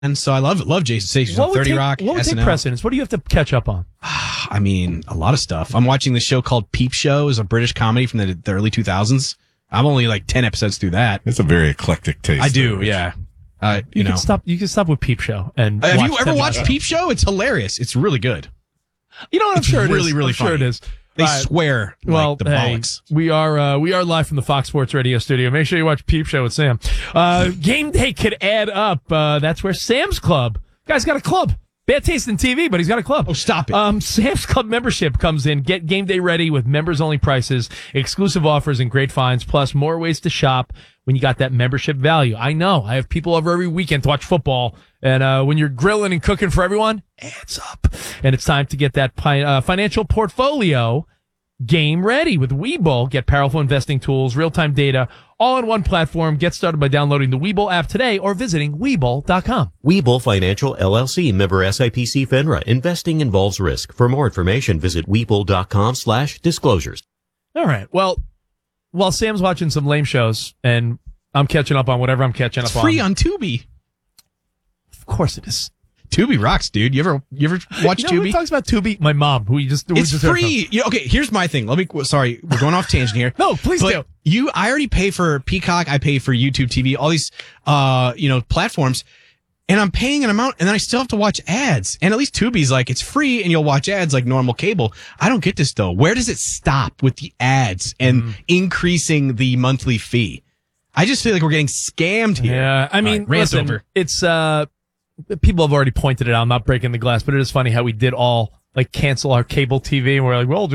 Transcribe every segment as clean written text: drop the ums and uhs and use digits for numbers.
And so I love Jason Statham. What would 30 take, Rock, what would SNL. take precedence? What do you have to catch up on? I mean, a lot of stuff. I'm watching this show called Peep Show. It's a British comedy from the early 2000s. I'm only like 10 episodes through that. It's a very eclectic taste. I do, yeah. You know. You can stop with Peep Show and Have you watch ever 10 watched minutes. Peep Show? It's hilarious. It's really good. You know what? I'm It's sure it is. really, really I'm sure funny. it is. They All right. swear Well, like the hey, bollocks. we are live from the Fox Sports Radio studio. Make sure you watch Peep Show with Sam. Game day could add up. That's where Sam's Club. Guy's got a club. Bad taste in TV, but he's got a club. Oh, stop it. Sam's Club membership comes in. Get game day ready with members-only prices, exclusive offers, and great finds, plus more ways to shop when you got that membership value. I know. I have people over every weekend to watch football, and when you're grilling and cooking for everyone, adds up. And it's time to get that financial portfolio game ready with Webull. Get powerful investing tools, real-time data, all on one platform. Get started by downloading the Webull app today or visiting Webull.com. Webull Financial LLC, member SIPC FINRA. Investing involves risk. For more information, visit Webull.com/disclosures. All right. Well, while Sam's watching some lame shows and I'm catching up on whatever I'm catching It's up free on. on Tubi. Of course it is. Tubi rocks, dude. You ever watch You know who Tubi? talks about Tubi? My mom, who we just It's just heard free. Okay, here's my thing. Sorry, we're going off tangent here. No, please But do. I already pay for Peacock. I pay for YouTube TV, all these, platforms. And I'm paying an amount, and then I still have to watch ads. And at least Tubi's like, it's free, and you'll watch ads like normal cable. I don't get this, though. Where does it stop with the ads and increasing the monthly fee? I just feel like we're getting scammed here. Yeah, I mean, All right, rant listen, over. it's people have already pointed it out. I'm not breaking the glass, but it is funny how we did all like cancel our cable TV, and we're like, we'll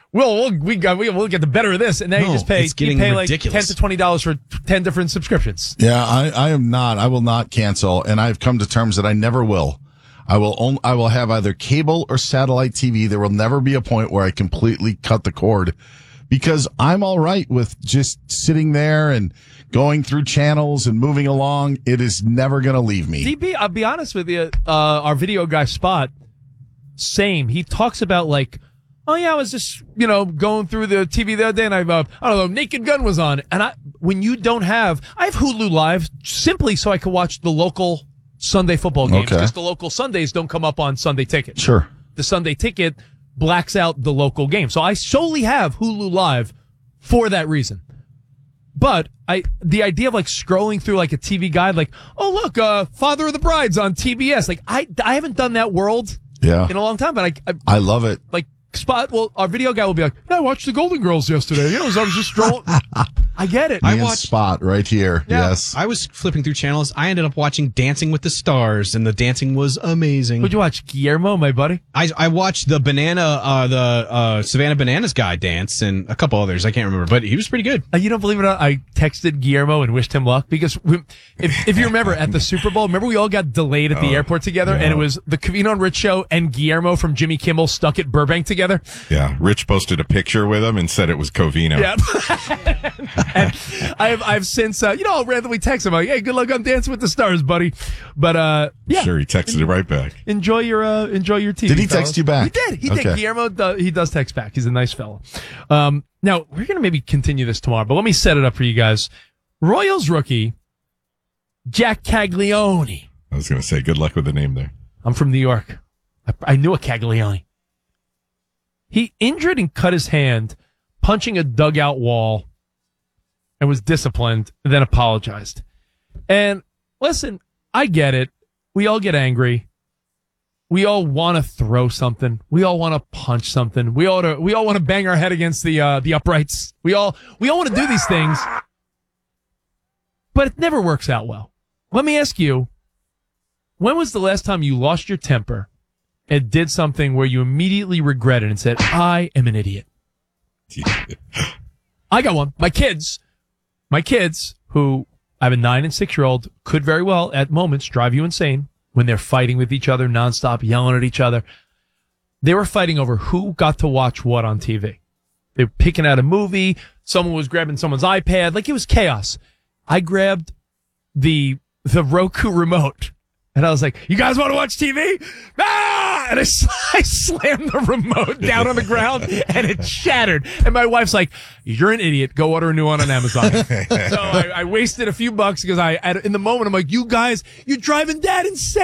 get the better of this, and now you No, just pay. it's getting you pay ridiculous. like $10 to $20 for 10 different subscriptions. Yeah, I will not cancel, and I've come to terms that I never will. I will have either cable or satellite TV. There will never be a point where I completely cut the cord, because I'm all right with just sitting there and going through channels and moving along. It is never going to leave me. DB, I'll be honest with you. Our video guy Spot, same. He talks about like, oh yeah, I was just going through the TV the other day, and I don't know, Naked Gun was on, and I have Hulu Live simply so I could watch the local Sunday football games, because the local Sundays don't come up on Sunday Ticket. Sure. The Sunday Ticket blacks out the local game, so I solely have Hulu Live for that reason. But the idea of like scrolling through like a TV guide, like, oh look, Father of the Bride's on TBS. Like I haven't done that world in a long time, but I love it. Like Spot, well, our video guy will be like, yeah, I watched the Golden Girls yesterday. So I was just strolling. I get it. I watched Spot right here. Yeah, Yes. I was flipping through channels. I ended up watching Dancing with the Stars, and the dancing was amazing. Who'd you watch? Guillermo, my buddy? I watched the Savannah Bananas guy dance, and a couple others. I can't remember, but he was pretty good. You don't believe it or not, I texted Guillermo and wished him luck, because if you remember at the Super Bowl, remember we all got delayed at the airport together, and it was the Covino and Rich show and Guillermo from Jimmy Kimmel stuck at Burbank together. Yeah. Rich posted a picture with him and said it was Covino. Yeah. And I've since, I'll randomly text him like, hey, good luck on Dancing with the Stars, buddy. But, yeah. Sure, he texted it right back. Enjoy your TV. Did he fellas. text you back? He did. Guillermo, he does text back. He's a nice fellow. Now, we're going to maybe continue this tomorrow, but let me set it up for you guys. Royals rookie, Jack Caglione. I was going to say, good luck with the name there. I'm from New York. I knew a Caglione. He injured and cut his hand punching a dugout wall and was disciplined, and then apologized. And listen, I get it. We all get angry. We all want to throw something. We all want to punch something. We all want to bang our head against the uprights. We all want to do these things, but it never works out well. Let me ask you, when was the last time you lost your temper and did something where you immediately regretted and said, I am an idiot? I got one. My kids, who I have a 9 and 6-year-old, could very well at moments drive you insane when they're fighting with each other nonstop, yelling at each other. They were fighting over who got to watch what on TV. They were picking out a movie. Someone was grabbing someone's iPad. Like, it was chaos. I grabbed the Roku remote And I was like, you guys want to watch TV? Ah! And I slammed the remote down on the ground and it shattered. And my wife's like, you're an idiot. Go order a new one on Amazon. So I wasted a few bucks because in the moment, I'm like, you guys, you're driving Dad insane.